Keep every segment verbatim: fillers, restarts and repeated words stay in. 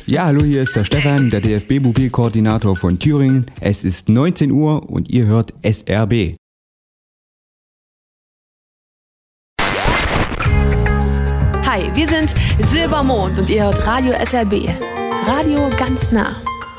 Ja, hallo, hier ist der Stefan, der D F B-Mobilkoordinator von Thüringen. Es ist neunzehn Uhr und ihr hört S R B. Hi, wir sind Silbermond und ihr hört Radio S R B. Radio ganz nah.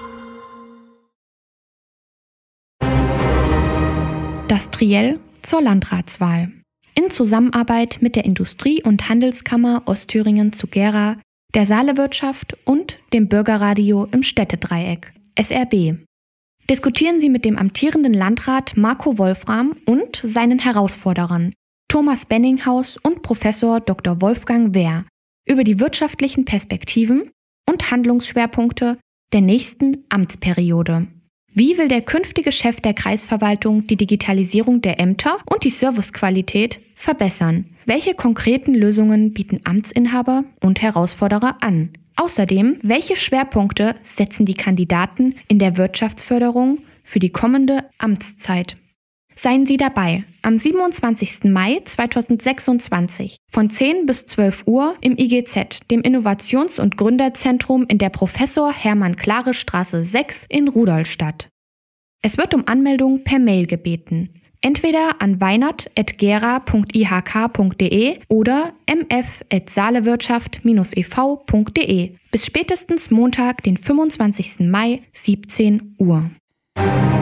Das Triell zur Landratswahl. In Zusammenarbeit mit der Industrie- und Handelskammer Ostthüringen zu Gera, der Saalewirtschaft und dem Bürgerradio im Städtedreieck, S R B. Diskutieren Sie mit dem amtierenden Landrat Marco Wolfram und seinen Herausforderern Thomas Benninghaus und Professor Doktor Wolfgang Wehr über die wirtschaftlichen Perspektiven und Handlungsschwerpunkte der nächsten Amtsperiode. Wie will der künftige Chef der Kreisverwaltung die Digitalisierung der Ämter und die Servicequalität verbessern? Welche konkreten Lösungen bieten Amtsinhaber und Herausforderer an? Außerdem, welche Schwerpunkte setzen die Kandidaten in der Wirtschaftsförderung für die kommende Amtszeit? Seien Sie dabei am siebenundzwanzigsten Mai zweitausendsechsundzwanzig von zehn bis zwölf Uhr im I G Z, dem Innovations- und Gründerzentrum in der Professor-Hermann-Klare-Straße sechs in Rudolstadt. Es wird um Anmeldung per Mail gebeten. Entweder an weinert at gera punkt i h k punkt d e oder m f at saalewirtschaft e v punkt d e. Bis spätestens Montag, den fünfundzwanzigsten Mai, siebzehn Uhr.